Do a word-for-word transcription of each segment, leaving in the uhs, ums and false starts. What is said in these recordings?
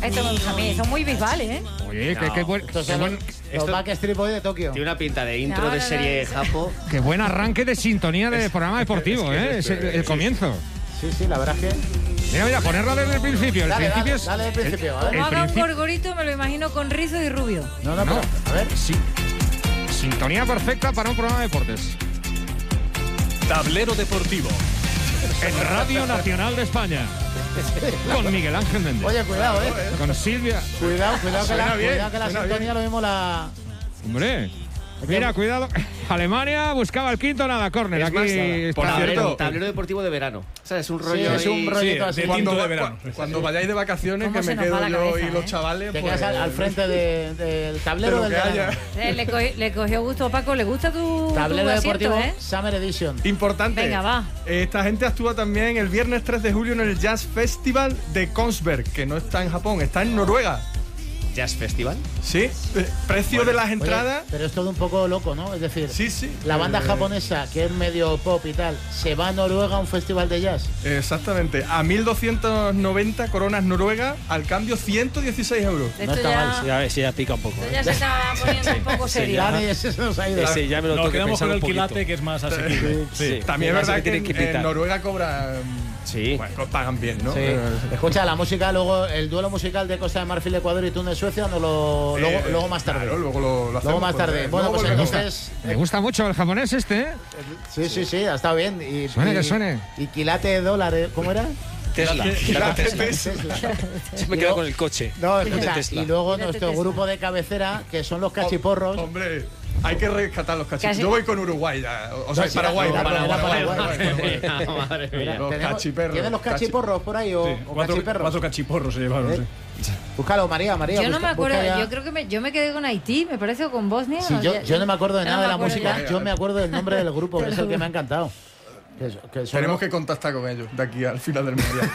Esto me gusta a mí, son muy visuales, ¿eh? Oye, No, qué, qué buen, Estos qué son buen, los, los esto- Backstreet Boys de Tokio. Tiene una pinta de intro No, de no, serie no. japo. qué buen arranque de sintonía de programa deportivo, es que ¿eh? es Es el, el comienzo. Sí, sí, la verdad es que... Mira, mira, ponerlo desde el principio. El Dale, principio dale, es. dale desde el principio, a ver. el Como haga un principio- gorgorito, me lo imagino con rizo y rubio. No, no, No, pero, a ver. sí. Sintonía perfecta para un programa de deportes. Tablero deportivo. En Radio Nacional de España. Con Miguel Ángel Méndez. Oye, cuidado, eh. Con Silvia. Cuidado, cuidado que Suena la, bien, cuidado que la suena sintonía lo mismo la... Hombre. Mira, cuidado. Alemania buscaba el quinto, nada, córner. Es Aquí más, está. por tablero, cierto- tablero deportivo de verano. O sea, es un rollo es un ahí- rollo- así. de Cuando, tinto de va- verano. cu- cuando vayáis de vacaciones, ¿Cómo que se me nos quedo va la yo cabeza, y los eh? chavales, Te pues, quedas al, al frente de- del tablero de del lo que verano. haya. Eh, le, co- le cogió gusto a Paco, ¿le gusta tu, Tablero tu asiento, deportivo eh? Summer Edition. Importante. Venga, va. Esta gente actúa también el viernes tres de julio en el Jazz Festival de Kongsberg, que no está en Japón, está en Noruega. Jazz Festival. Sí, eh, precio de las Oye, entradas. pero es todo un poco loco, ¿no? Es decir, Sí, sí. la banda Eh, japonesa, que es medio pop y tal, se va a Noruega a un festival de jazz. Exactamente, a mil doscientos noventa coronas noruegas, al cambio ciento dieciséis euros. Esto No está ya, mal, Sí, a ver si ya pica un poco. esto ¿eh? ya se está poniendo un poco serio. Dani, ese se nos ha ido. Ese ya me lo Nos tengo que quedamos pensar con el un poquito. quilate, que es más asequible. Sí. También es Así verdad que, tienen en, que en invitar. Noruega cobran. Sí. Bueno, pagan bien, ¿no? Sí. Eh, Escucha, la música, luego el duelo musical de Costa de Marfil, Ecuador y Túnez, Suecia, no lo, luego, eh, luego más tarde. Claro, luego lo, lo hacemos, Luego más pues, tarde. eh, Bueno, luego pues volvemos. entonces... Me gusta mucho el japonés este, ¿eh? Sí, sí, sí, ha estado bien. Y, Suene, y- que suene. Y quilate de dólares, ¿cómo era? Tesla. Quilate Tesla. Tesla. Se me Y queda luego- con el coche. No, Quilate escucha, Tesla. y luego Quilate nuestro Tesla. grupo de cabecera, que son los cachiporros. Hombre, hay que rescatar los cachiporros. Casi- Yo voy con Uruguay ya. O sea, No, sí, Paraguay. era- Paraguay, era Paraguay, Paraguay. Paraguay, Paraguay. Madre Mira, mía. Los tenemos- cachiperros. ¿Tienen los cachiporros por ahí o, Sí, o cuatro, cachiperros? cuatro cachiporros se llevaron, ¿Eh? sí. Búscalo, María, María. Yo no busca- me acuerdo, busca ya. yo creo que me, yo me quedé con Haití, me parece, o con Bosnia. Sí, o yo, ya- yo no me acuerdo de no nada me de la acuerdo música, ya. yo me acuerdo del nombre del grupo, que es el que me ha encantado. Que es- que son Tenemos los- que contactar con ellos de aquí al final del mundial.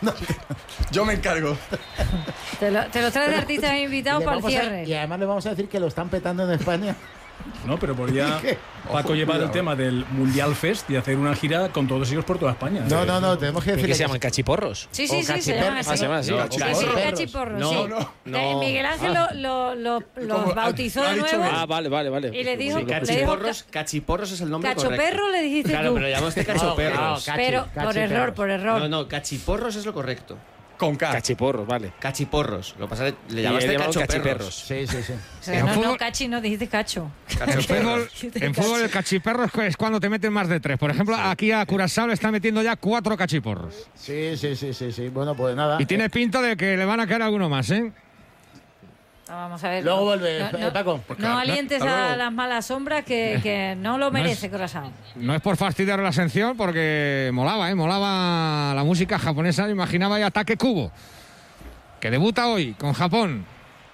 Yo me encargo. Te lo, te lo traes de artistas y invitados le para el vamos a- cierre. y además le vamos a decir que lo están petando en España. No, pero podría ¿Qué? Paco Ojo, llevar el cuidado. tema del Mundial Fest y hacer una gira con todos ellos por toda España. No, no, no, tenemos que ¿Pero decirle qué se que llaman? ¿Cachiporros? Sí, o sí, sí, se llaman cachiperros. Ah, se llaman así. No, Sí, sí, cachiporros. cachiporros, No, sí. no, De- no. Miguel Ángel lo, lo, lo- los ¿Cómo? bautizó Ha- de ha dicho nuevo. bien. Ah, vale, vale, vale. Y le dijo- Sí, le dijo Cachiporros, cachiporros es el nombre correcto. Cachoperro le dijiste Claro, tú. pero le llamaste No, cachoperros. no, cachi- Pero por cachiperros. error, por error. No, no, cachiporros es lo correcto. Con K. Cachiporros, vale. Cachiporros. Lo que pasa es que le Y llamaste él llamaba cachoperros. Sí, sí, sí. O sea, En no, no, fútbol- cachi, no dijiste cacho. En fútbol, en fútbol el cachiperro es cu- es cuando te meten más de tres. Por ejemplo, aquí a Curazao le están metiendo ya cuatro cachiporros. Sí, sí, sí, sí, sí. Bueno, pues nada. Y tiene pinta de que le van a caer alguno más, ¿eh? No, vamos a ver. Luego no, vuelve, no, eh, no, Paco. No, claro, alientes hasta a luego. las malas sombras que, que no lo merece, Corazón. No es por fastidiar la sección, porque molaba, ¿eh? Molaba la música japonesa. Imaginaba ya Ataque Kubo, que debuta hoy con Japón.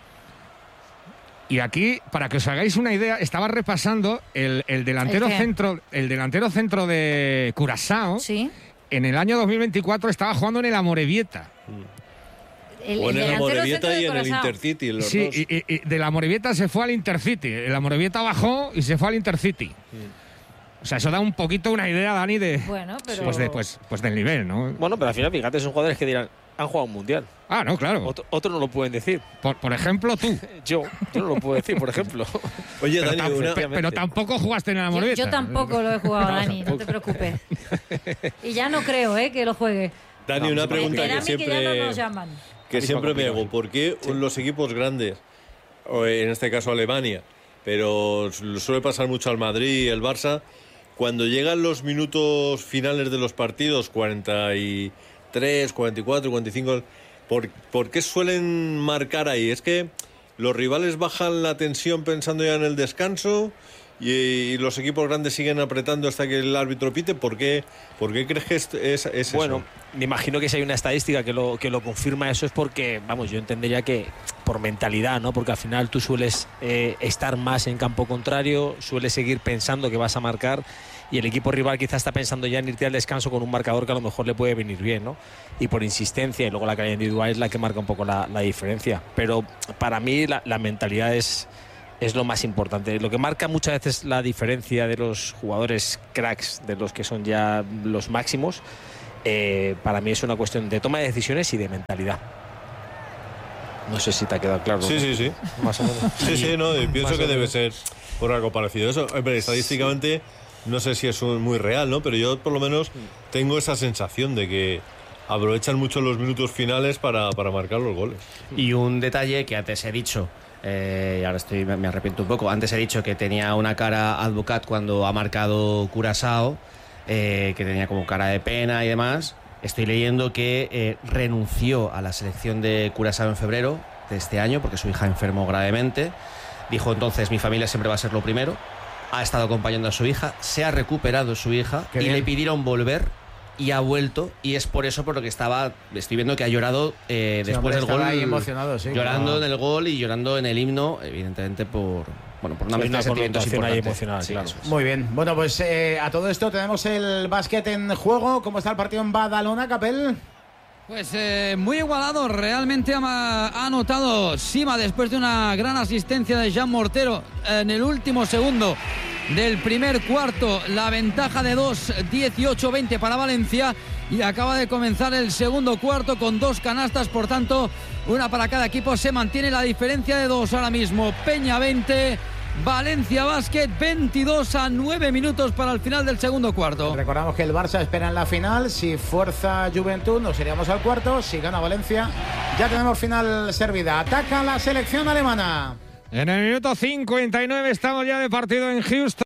Y aquí, para que os hagáis una idea, estaba repasando el, el delantero ¿El qué? centro, el delantero centro de Curazao. Sí. En el año dos mil veinticuatro estaba jugando en el Amorebieta. El, O en el delantero Amorebieta centro de y en el Corazón. Intercity, los Sí, dos. y, y- y de la Amorebieta se fue al Intercity. El Amorebieta bajó y se fue al Intercity. O sea, eso da un poquito una idea, Dani, de, Bueno, pero... pues, de, pues, pues del nivel, ¿no? Bueno, pero al final, fíjate, son jugadores que dirán, han jugado un mundial. Ah, no, claro. Otro- Otros no lo pueden decir. Por, por ejemplo, tú. Yo, yo no lo puedo decir, por ejemplo. Oye, Pero, Dani, tam- una, pe- pero tampoco jugaste en el Yo, Amorebieta. yo tampoco lo he jugado, Dani, no te preocupes. Y ya no creo, ¿eh? Que lo juegue. Dani, una pregunta que Esperadme que ya no siempre, nos llaman. que siempre me hago. ¿Por qué los equipos grandes, o en este caso Alemania, pero lo suele pasar mucho al Madrid y el Barça, cuando llegan los minutos finales de los partidos, cuarenta y tres, cuarenta y cuatro, cuarenta y cinco, ¿por, ¿por qué suelen marcar ahí? ¿Es que los rivales bajan la tensión pensando ya en el descanso y, y los equipos grandes siguen apretando hasta que el árbitro pite? ¿Por qué, por qué crees que es, es, es Bueno, eso? me imagino que si hay una estadística que lo, que lo confirma, eso es porque, vamos, yo entendería que por mentalidad, ¿no? Porque al final tú sueles eh, estar más en campo contrario, sueles seguir pensando que vas a marcar y el equipo rival quizás está pensando ya en irte al descanso con un marcador que a lo mejor le puede venir bien, ¿no? Y por insistencia y luego la calidad individual es la que marca un poco la, la diferencia. Pero para mí la, la mentalidad es, es lo más importante. Lo que marca muchas veces la diferencia de los jugadores cracks, de los que son ya los máximos, eh, para mí es una cuestión de toma de decisiones y de mentalidad. No sé si te ha quedado claro. Sí, ¿no? sí, sí. Más o menos. Sí, sí, no, y pienso Más que o debe menos. ser por algo parecido. Eso, hombre, estadísticamente no sé si es un- muy real, ¿no? Pero yo por lo menos tengo esa sensación de que aprovechan mucho los minutos finales para, para marcar los goles. Y un detalle que antes he dicho, eh, y ahora estoy, me, me arrepiento un poco, antes he dicho que tenía una cara Advocat cuando ha marcado Curaçao, eh, que tenía como cara de pena y demás. Estoy leyendo que eh, renunció a la selección de Curaçao en febrero de este año porque su hija enfermó gravemente. Dijo entonces, mi familia siempre va a ser lo primero. Ha estado acompañando a su hija, se ha recuperado su hija Qué y bien. le pidieron volver y ha vuelto, y es por eso por lo que estaba, estoy viendo que ha llorado eh, Sí, después hombre, del estaba gol, ahí emocionado, sí, llorando claro. en el gol y llorando en el himno, evidentemente por, bueno, por una Sí, mezcla una de sentimientos connotación ahí importantes. emocional, Sí, claro. eso es. Muy bien. Bueno, pues eh, a todo esto tenemos el básquet en juego. ¿Cómo está el partido en Badalona, Capel? Pues eh, muy igualado, realmente ha, ha anotado Sima después de una gran asistencia de Jean Mortero en el último segundo del primer cuarto, la ventaja de dos, dieciocho veinte para Valencia, y acaba de comenzar el segundo cuarto con dos canastas, por tanto una para cada equipo. Se mantiene la diferencia de dos ahora mismo. Peña veinte, Valencia Basket veintidós a nueve minutos para el final del segundo cuarto. Recordamos que el Barça espera en la final. Si fuerza Juventud, nos iríamos al cuarto. Si gana Valencia, ya tenemos final servida. Ataca la selección alemana. En el minuto cincuenta y nueve estamos ya de partido en Houston.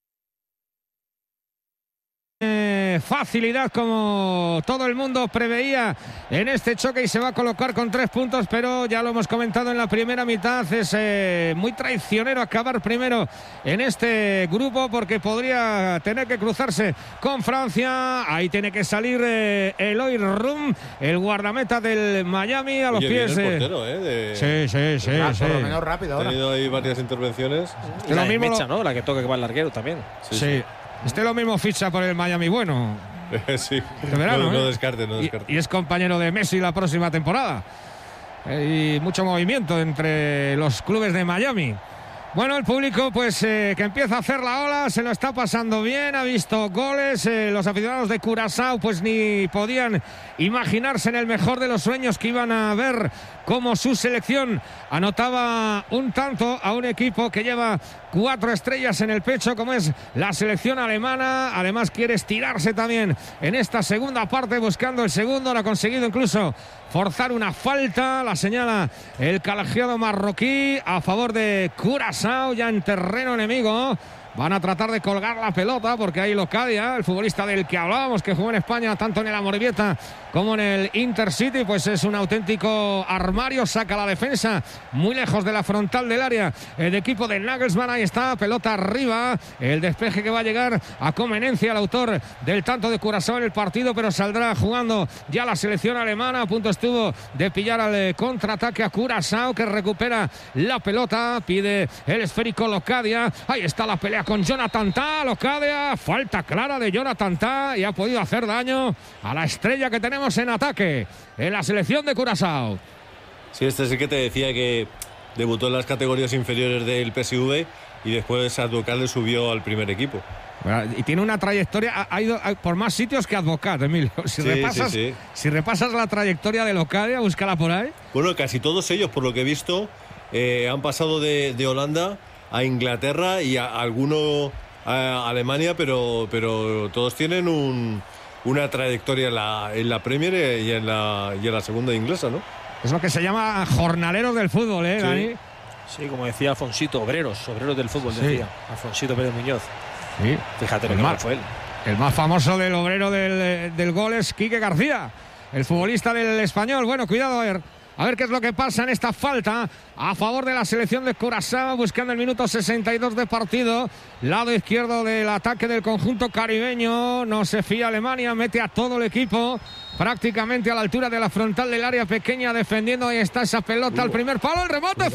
Eh, facilidad como todo el mundo preveía en este choque, y se va a colocar con tres puntos, pero ya lo hemos comentado en la primera mitad, es eh, muy traicionero acabar primero en este grupo porque podría tener que cruzarse con Francia. Ahí tiene que salir eh, Eloy Rum, el guardameta del Miami, a los Oye, pies. viene el eh, portero, ¿eh? De- Sí, sí, sí, Ah, sí. por lo menos rápido Ha ahora. tenido ahí varias intervenciones. Y la Lo de mismo Mecha, lo- ¿no? La que toca que va el larguero también. Sí, Sí. Este lo mismo ficha por el Miami, bueno, sí. de verano. no, no ¿eh? descarte, no Y- descarte. Y, es compañero de Messi la próxima temporada. Eh, y mucho movimiento entre los clubes de Miami. Bueno, el público pues eh, que empieza a hacer la ola, se lo está pasando bien, ha visto goles, eh, los aficionados de Curaçao pues ni podían imaginarse en el mejor de los sueños que iban a ver cómo su selección anotaba un tanto a un equipo que lleva cuatro estrellas en el pecho como es la selección alemana. Además quiere estirarse también en esta segunda parte buscando el segundo, lo ha conseguido incluso forzar una falta, la señala el colegiado marroquí a favor de Curaçao, ya en terreno enemigo. Van a tratar de colgar la pelota porque ahí Locadia, el futbolista del que hablábamos, que jugó en España tanto en el Amorebieta como en el Intercity, pues es un auténtico armario. Saca la defensa muy lejos de la frontal del área el equipo de Nagelsmann. Ahí está, pelota arriba, el despeje que va a llegar a Comenencia, el autor del tanto de Curaçao en el partido, pero saldrá jugando ya la selección alemana. A punto estuvo de pillar al eh, contraataque a Curaçao, que recupera la pelota, pide el esférico Locadia. Ahí está la pelea con Jonathan Tah, Locadia, falta clara de Jonathan Tah, y ha podido hacer daño a la estrella que tenemos en ataque en la selección de Curaçao. Sí, este es el que te decía que debutó en las categorías inferiores del P S V y después Advocat le subió al primer equipo. Y tiene una trayectoria, ha- ha ido por más sitios que Advocat, Emilio. Si, Sí, repasas, sí, sí. si repasas la trayectoria de Locadia, búscala por ahí. Bueno, casi todos ellos, por lo que he visto, eh, han pasado de, de Holanda a Inglaterra y a, a alguno a Alemania, pero, pero todos tienen un, una trayectoria en la, en la Premier y en la, y en la segunda inglesa, ¿no? Es lo que se llama jornaleros del fútbol, ¿eh, Sí. Dani? Sí, como decía Alfonsito, obreros, obreros del fútbol, Sí. decía Alfonsito Pérez Muñoz. Sí. Fíjate lo El que mar- fue él. El más famoso del obrero del, del gol es Quique García, el futbolista del Español. Bueno, cuidado, a ver, a ver qué es lo que pasa en esta falta a favor de la selección de Curaçao, buscando el minuto sesenta y dos de partido. Lado izquierdo del ataque del conjunto caribeño. No se fía Alemania, mete a todo el equipo prácticamente a la altura de la frontal del área pequeña, defendiendo. Ahí está esa pelota al primer palo, el rebote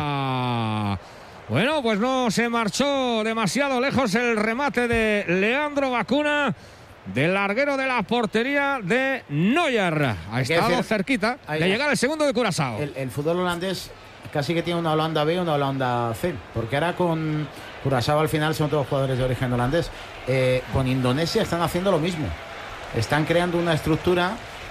fuera. Bueno, pues no se marchó demasiado lejos el remate de Leandro Bacuna, del larguero de la portería de Neuer. Ha Hay que estado decir- cerquita hay- de llegar el segundo de Curaçao. El, el fútbol holandés casi que tiene una Holanda B y una Holanda C, porque ahora con Curaçao al final son todos jugadores de origen holandés. Eh, con Indonesia están haciendo lo mismo. Están creando una estructura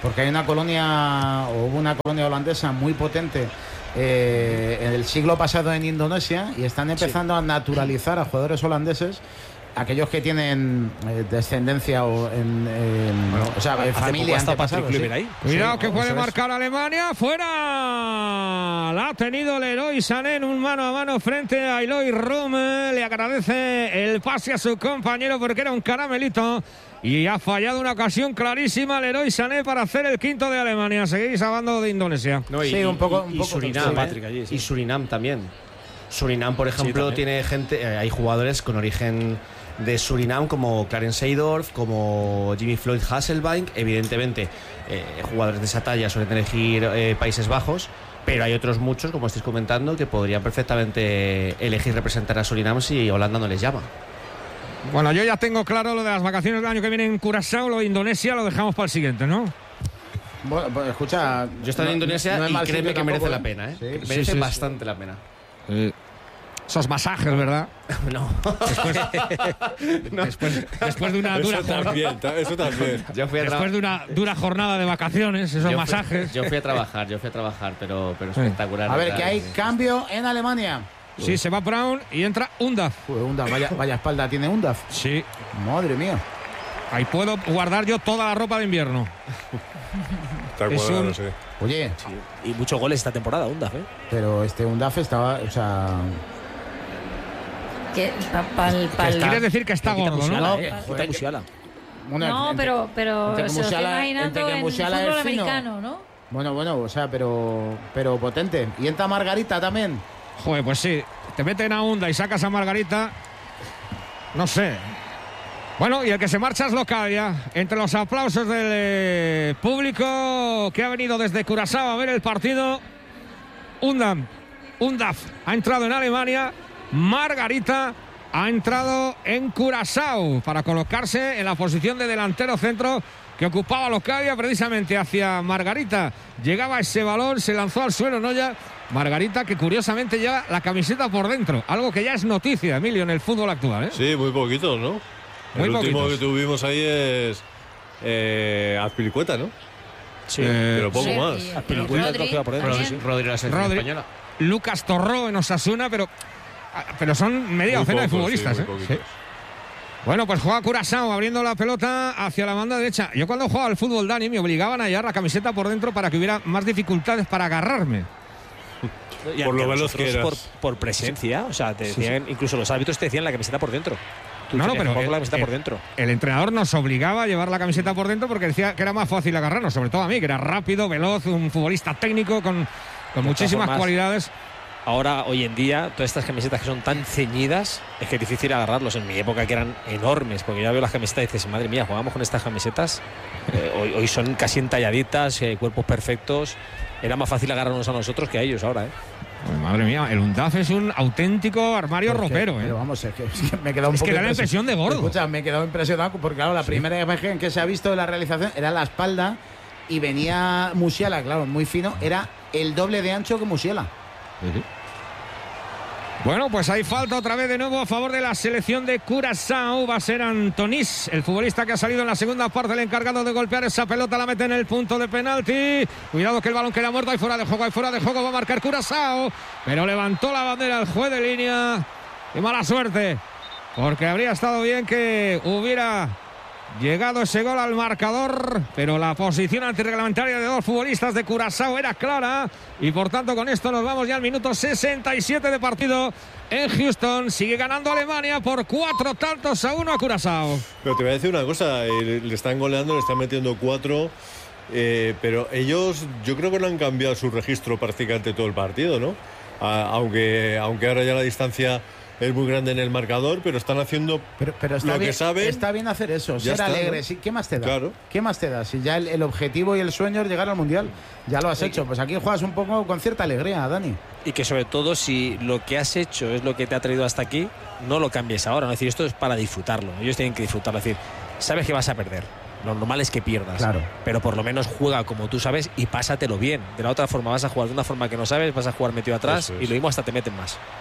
porque hay una colonia, o hubo una colonia holandesa muy potente eh, en el siglo pasado en Indonesia, y están empezando sí. a naturalizar a jugadores holandeses, aquellos que tienen eh, descendencia o en, en bueno, o sea, en familia antepasada. Sí. Cuidado sí, que no, puede marcar es. Alemania. Fuera. La ha tenido Leroy Sané en un mano a mano frente a Eloy Romme. Le agradece el pase a su compañero porque era un caramelito. Y ha fallado una ocasión clarísima Leroy Sané para hacer el quinto de Alemania. Seguís hablando de Indonesia. No, y, sí, un poco. Y, un poco y Surinam, sí, Patrick, allí, sí. Y Surinam también. Surinam, por ejemplo, sí, tiene gente. Eh, hay jugadores con origen de Surinam como Clarence Seedorf, como Jimmy Floyd Hasselbank. Evidentemente, eh, jugadores de esa talla suelen elegir eh, Países Bajos, pero hay otros muchos, como estáis comentando, que podrían perfectamente elegir representar a Surinam si Holanda no les llama. Bueno, yo ya tengo claro lo de las vacaciones del año que viene en Curazao, lo de Indonesia lo dejamos para el siguiente, ¿no? Bueno, pues escucha, yo he estado en Indonesia no, no y créeme que tampoco, merece ¿eh? la pena, ¿eh? Sí. Merece sí, sí, bastante sí. la pena. Eh. Esos masajes, ¿verdad? No. Después, no. Después, después de una dura eso también, eso también. Yo fui a después de una dura jornada de vacaciones, esos yo masajes. Fui, yo fui a trabajar, yo fui a trabajar, pero, pero espectacular. A ver, verdad, que hay sí. cambio en Alemania. Sí, se va Brown y entra Undav. Uy, Undav, vaya, vaya espalda tiene Undav. Sí. Madre mía. Ahí puedo guardar yo toda la ropa de invierno. Está cuadrado, un... sí. Oye. Sí. Y muchos goles esta temporada, Undav, ¿eh? Pero este Undav estaba, o sea... Que, pa, pal, pal. Quieres decir que está gordo, Musiala, ¿no? Eh, Jota Musiala. Bueno, no, entre, pero, pero se lo está imaginando en fútbol americano, ¿no? Bueno, bueno, o sea, pero, pero potente. Y entra Margarita también. Joder, pues sí. Te meten a Unda y sacas a Margarita. No sé. Bueno, y el que se marcha es Locadia. Entre los aplausos del eh, público que ha venido desde Curazao a ver el partido. Undav, Undav ha entrado en Alemania. Margarita ha entrado en Curazao para colocarse en la posición de delantero centro que ocupaba Locadia. Precisamente hacia Margarita llegaba ese balón, se lanzó al suelo Noya. Margarita, que curiosamente lleva la camiseta por dentro, algo que ya es noticia, Emilio, en el fútbol actual, ¿eh? Sí, muy poquitos, ¿no? Muy el último poquitos. que tuvimos ahí es eh, Azpilicueta, ¿no? Sí, eh, pero poco sí, más. Sí, Azpilicueta queda por dentro. Rodri, Rodri, la selección Rodri, española. Lucas Torró en Osasuna, pero, pero son media muy docena pocos, de futbolistas, sí, ¿eh? muy Sí. Bueno, pues juega Curazao abriendo la pelota hacia la banda derecha. Yo cuando jugaba al fútbol, Dani, me obligaban a llevar la camiseta por dentro para que hubiera más dificultades para agarrarme. Y por lo menos que eras. Por, por presencia, o sea, te decían, sí, sí. incluso los árbitros te decían la camiseta por dentro. Tú no, no, pero el, la camiseta el, por dentro. El entrenador nos obligaba a llevar la camiseta por dentro porque decía que era más fácil agarrarnos, sobre todo a mí, que era rápido, veloz, un futbolista técnico con, con muchísimas formas, cualidades. Ahora, hoy en día, todas estas camisetas que son tan ceñidas, es que es difícil agarrarlos. En mi época que eran enormes, porque ya veo las camisetas y dices, madre mía, jugamos con estas camisetas. Eh, hoy, hoy son casi entalladitas, eh, cuerpos perfectos. Era más fácil agarrarnos a nosotros que a ellos ahora, ¿eh? Pues madre mía, el Undav es un auténtico armario porque, ropero, ¿eh? Pero vamos, es que, es que me he quedado un es poco que da la impresión de gordo. Escucha, me he quedado impresionado porque, claro, la sí. primera imagen que se ha visto de la realización era la espalda y venía Musiala, claro, muy fino, era el doble de ancho que Musiala. Uh-huh. Bueno, pues hay falta otra vez de nuevo a favor de la selección de Curazao. Va a ser Antonis, el futbolista que ha salido en la segunda parte, el encargado de golpear esa pelota, la mete en el punto de penalti. Cuidado que el balón queda muerto, hay fuera de juego, hay fuera de juego, va a marcar Curazao, pero levantó la bandera el juez de línea. Y mala suerte, porque habría estado bien que hubiera llegado ese gol al marcador, pero la posición antirreglamentaria de dos futbolistas de Curazao era clara y por tanto con esto nos vamos ya al minuto sesenta y siete de partido en Houston. Sigue ganando Alemania por cuatro tantos a uno a Curazao. Pero te voy a decir una cosa, le están goleando, le están metiendo cuatro, eh, pero ellos yo creo que no han cambiado su registro prácticamente todo el partido, ¿no? A, aunque, aunque ahora ya la distancia es muy grande en el marcador, pero están haciendo pero, pero está lo bien, que saben. Está bien hacer eso, ser está, alegre. ¿no? ¿Sí? ¿Qué más te da? Claro. ¿Qué más te da? Si ya el, el objetivo y el sueño es llegar al Mundial, ya lo has sí. hecho. Pues aquí juegas un poco con cierta alegría, Dani. Y que sobre todo, si lo que has hecho es lo que te ha traído hasta aquí, no lo cambies ahora. ¿no? Es decir, esto es para disfrutarlo. Ellos tienen que disfrutarlo. Es decir, sabes que vas a perder. Lo normal es que pierdas. Claro. Pero por lo menos juega como tú sabes y pásatelo bien. De la otra forma vas a jugar de una forma que no sabes, vas a jugar metido atrás y lo mismo hasta te meten más.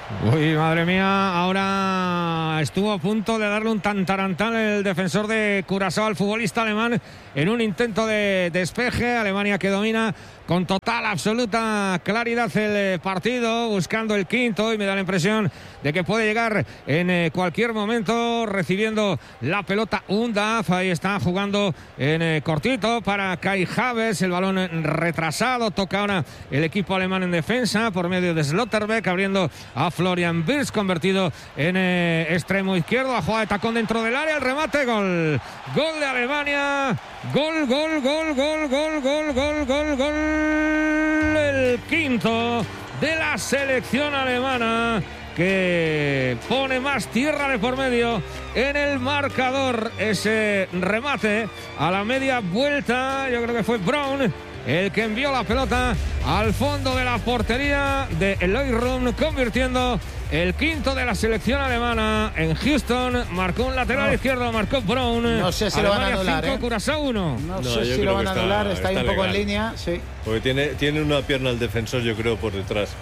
Uy, madre mía, ahora estuvo a punto de darle un tantarantán el defensor de Curazao al futbolista alemán en un intento de despeje. Alemania que domina con total, absoluta claridad el partido, buscando el quinto, y me da la impresión de que puede llegar en cualquier momento, recibiendo la pelota Undav. Ahí está jugando en cortito para Kai Havertz, el balón retrasado, toca ahora el equipo alemán en defensa por medio de Slotterbeck, abriendo a Florian Wirtz, convertido en eh, extremo izquierdo, a jugada de tacón dentro del área, el remate, gol, gol de Alemania, gol, gol, gol, gol, gol, gol, gol, gol, gol, el quinto de la selección alemana, que pone más tierra de por medio en el marcador. Ese remate a la media vuelta, yo creo que fue Brown el que envió la pelota al fondo de la portería de Eloy Room, convirtiendo el quinto de la selección alemana en Houston. Marcó un lateral no. izquierdo, marcó Brown. No sé si Alemania lo van a anular, cinco, ¿eh? Curazao uno. No, no sé si lo van a anular, está, está ahí un poco legal en línea, sí. Porque tiene, tiene una pierna el defensor, yo creo, por detrás.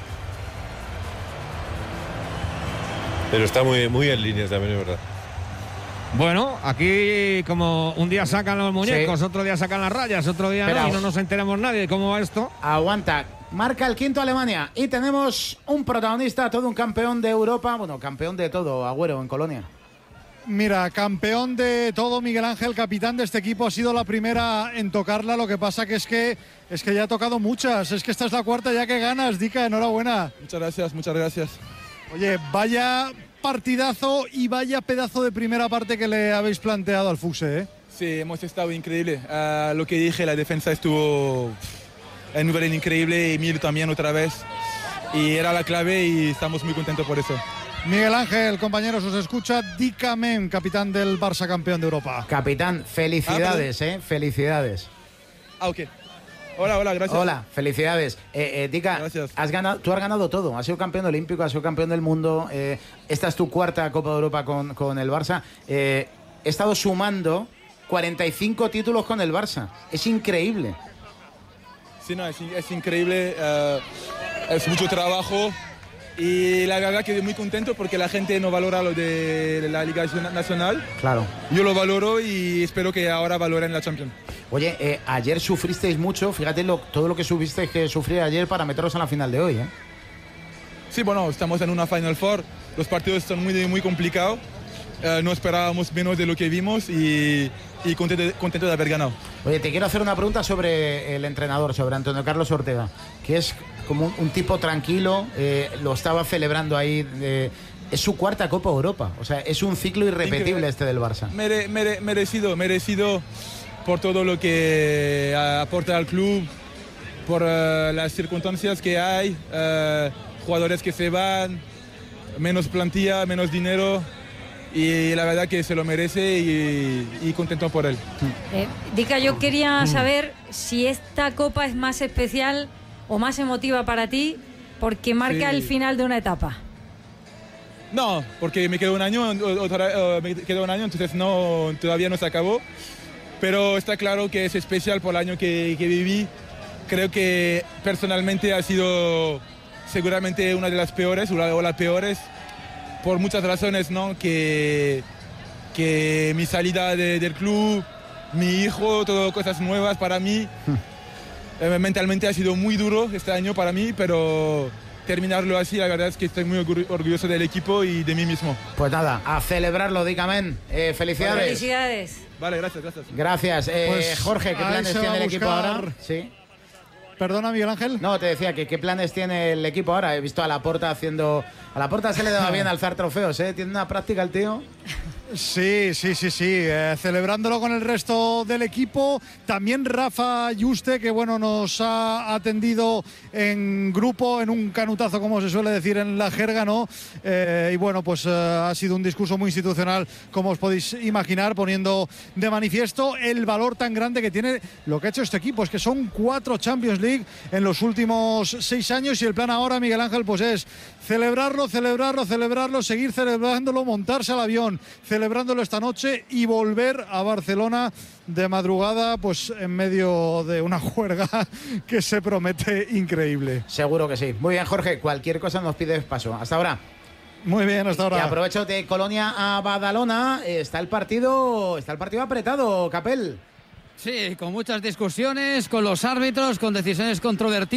Pero está muy, muy en línea también, es verdad. Bueno, aquí como un día sacan los muñecos, sí. otro día sacan las rayas, otro día no, y no nos enteramos nadie de cómo va esto. Aguanta, marca el quinto Alemania y tenemos un protagonista, todo un campeón de Europa, bueno, campeón de todo, Agüero, en Colonia. Mira, campeón de todo, Miguel Ángel, capitán de este equipo, ha sido la primera en tocarla. Lo que pasa que es que es que ya ha tocado muchas, es que esta es la cuarta ya que ganas, Dica, enhorabuena. Muchas gracias, muchas gracias. Oye, vaya partidazo y vaya pedazo de primera parte que le habéis planteado al Fuse, ¿eh? Sí, hemos estado increíble. Uh, lo que dije, la defensa estuvo en un nivel increíble y Milo también otra vez. Y era la clave y estamos muy contentos por eso. Miguel Ángel, compañeros, os escucha Dica Men, capitán del Barça, campeón de Europa. Capitán, felicidades, ah, ¿eh? Felicidades. Ah, ok. Hola, hola, gracias. Hola, felicidades. Eh, eh, Dica, has ganado, tú has ganado todo. Has sido campeón olímpico, has sido campeón del mundo. Eh, esta es tu cuarta Copa de Europa con, con el Barça. Eh, he estado sumando cuarenta y cinco títulos con el Barça. Es increíble. Sí, no, es, es increíble. Uh, es mucho trabajo. Y la verdad que estoy muy contento porque la gente no valora lo de la Liga Nacional. Claro. Yo lo valoro y espero que ahora valoren la Champions. Oye, eh, ayer sufristeis mucho. Fíjate lo, todo lo que subisteis que sufrir ayer para meteros en la final de hoy, ¿eh? Sí, bueno, estamos en una Final Four. Los partidos son muy, muy complicados. Uh, no esperábamos menos de lo que vimos y, y contento, contento de haber ganado. Oye, te quiero hacer una pregunta sobre el entrenador, sobre Antonio Carlos Ortega, que es como un, un tipo tranquilo, eh, lo estaba celebrando ahí. Eh, es su cuarta Copa Europa, o sea, es un ciclo irrepetible Increíble. este del Barça. Mere, mere, merecido, merecido por todo lo que aporta al club, por uh, las circunstancias que hay, uh, jugadores que se van, menos plantilla, menos dinero. Y la verdad que se lo merece y, y contento por él. Eh, Dica, yo quería saber si esta copa es más especial o más emotiva para ti porque marca sí. el final de una etapa. No, porque me quedó un año, otra, uh, me quedó un año, entonces no, todavía no se acabó. Pero está claro que es especial por el año que, que viví. Creo que personalmente ha sido seguramente una de las peores o las peores. Por muchas razones, ¿no? Que, que mi salida de, del club, mi hijo, todo cosas nuevas para mí. eh, mentalmente ha sido muy duro este año para mí, pero terminarlo así, la verdad es que estoy muy orgulloso del equipo y de mí mismo. Pues nada, a celebrarlo, Dicamen. Eh, felicidades. Vale, felicidades. Vale, gracias, gracias. Gracias. Eh, pues Jorge, ¿qué planes tiene el equipo ahora? Sí. Perdona, Miguel Ángel. No, te decía que qué planes tiene el equipo ahora. He visto a Laporta haciendo... A Laporta se le da bien alzar trofeos, ¿eh? Tiene una práctica el tío. Sí, sí, sí, sí. Eh, celebrándolo con el resto del equipo. También Rafa Yuste, que bueno, nos ha atendido en grupo, en un canutazo, como se suele decir en la jerga, ¿no? Eh, y bueno, pues eh, ha sido un discurso muy institucional, como os podéis imaginar, poniendo de manifiesto el valor tan grande que tiene lo que ha hecho este equipo. Es que son cuatro Champions League en los últimos seis años y el plan ahora, Miguel Ángel, pues es celebrarlo, celebrarlo, celebrarlo, seguir celebrándolo, montarse al avión, celebrándolo esta noche y volver a Barcelona de madrugada, pues en medio de una juerga que se promete increíble. Seguro que sí. Muy bien, Jorge, cualquier cosa nos pides paso. Hasta ahora. Muy bien, hasta ahora. Y aprovecho de Colonia a Badalona. Está el partido, está el partido apretado, Capel. Sí, con muchas discusiones, con los árbitros, con decisiones controvertidas.